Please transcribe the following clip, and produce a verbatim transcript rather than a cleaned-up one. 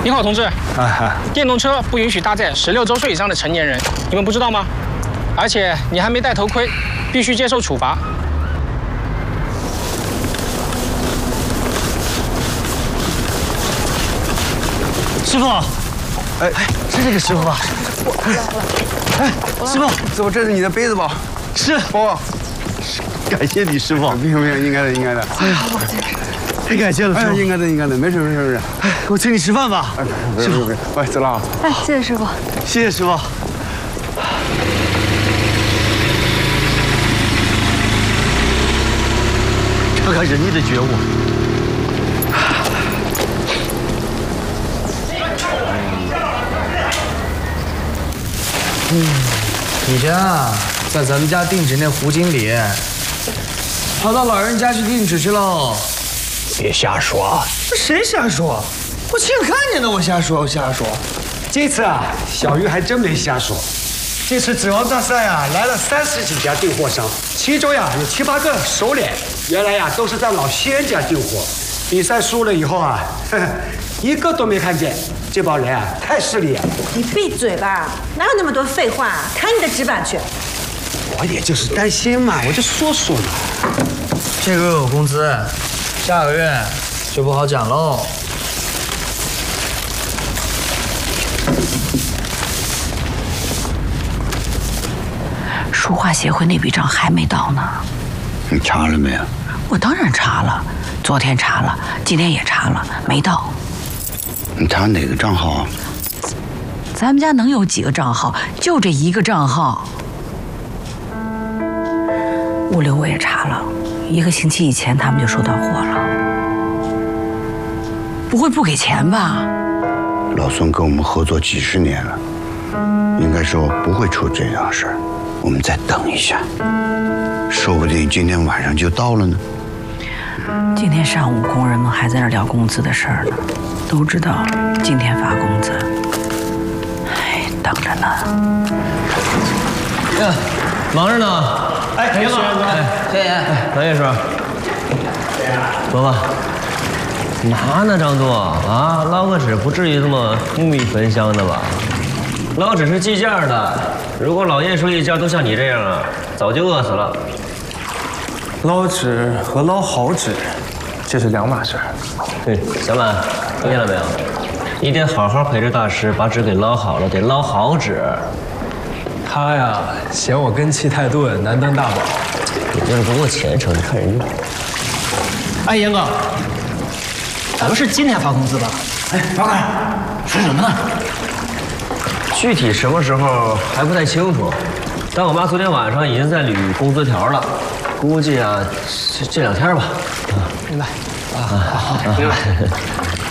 你好，同志。 哎哎， 电动车不允许搭载十六周岁以上的成年人，你们不知道吗？而且你还没戴头盔，必须接受处罚。 师傅，哎，是这个师傅吧？哎，师傅， 师傅，这是你的杯子吧？ 是。 哦， 感谢你，师傅。 不用不用，应该的应该的。 哎呀，太感谢了，师傅。 应该的应该的，没事没事没事。 哎，我请你吃饭吧。 哎，师傅，哎，走了啊。 哎，谢谢师傅。 谢谢师傅。看看人家的觉悟。 嗯，以前啊，在咱们家定址那胡经理，跑到老人家去定址去喽。 别瞎说！ 谁瞎说？我亲眼看见的，我瞎说，我瞎说。 这次啊，小鱼还真没瞎说。这次指王大赛啊，来了三十几家订货商，其中呀有七八个熟脸，原来呀都是在老仙家订货。比赛输了以后啊，呵呵一个都没看见。这帮人啊，太势利眼了。 你闭嘴吧，哪有那么多废话？看你的纸板去。 我也就是担心嘛，我就说说嘛。 这个月有工资，下个月就不好讲喽。 书画协会那笔账还没到呢。 你查了没有？ 我当然查了，昨天查了，今天也查了，没到。 你查哪个账号啊？ 咱们家能有几个账号？就这一个账号。物流我也查了，一个星期以前他们就收到货了。不会不给钱吧？ 老孙跟我们合作几十年了，应该说不会出这样事儿。我们再等一下，说不定今天晚上就到了呢。 今天上午工人们还在那聊工资的事儿呢，都知道今天发工资。哎，等着呢。 呀，忙着呢。 哎，别忙。 哎，谢谢。哎，王秘书。走吧。嘛呢，张度啊，捞个纸不至于这么无米焚香的吧？捞纸是计件的，如果老叶说一家都像你这样啊，早就饿死了。 捞纸和捞好纸，这是两码事。 对，小满，听见了没有？你得好好陪着大师，把纸给捞好了，得捞好纸。 他呀，嫌我根气太钝，难当大宝。 你就是不够虔诚，你看人家。 哎，严哥，不是今天发工资吧？哎，老板，说什么呢？ 具体什么时候还不太清楚，但我妈昨天晚上已经在捋工资条了，估计啊，这这两天吧。 明白。啊，好，明白。